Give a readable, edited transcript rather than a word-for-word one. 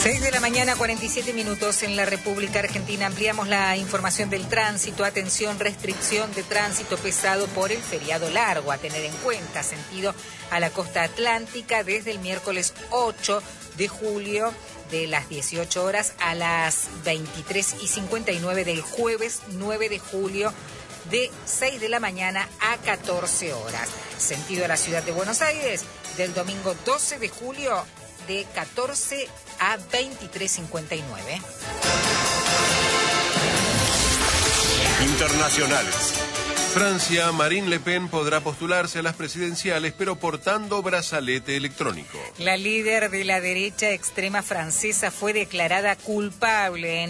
6 de la mañana, 47 minutos en la República Argentina. Ampliamos la información del tránsito. Atención, restricción de tránsito pesado por el feriado largo. A tener en cuenta, sentido a la costa atlántica desde el miércoles 8 de julio de las 18 horas a las 23:59 del jueves 9 de julio de 6 de la mañana a 14 horas. Sentido a la ciudad de Buenos Aires del domingo 12 de julio de 14 a 23:59. Internacionales. Francia, Marine Le Pen podrá postularse a las presidenciales, pero portando brazalete electrónico. La líder de la derecha extrema francesa fue declarada culpable